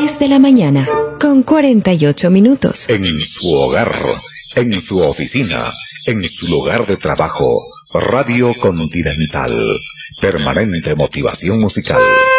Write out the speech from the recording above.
10 de la mañana, con 48 minutos. En su hogar, en su oficina, en su lugar de trabajo, Radio Continental. Permanente motivación musical.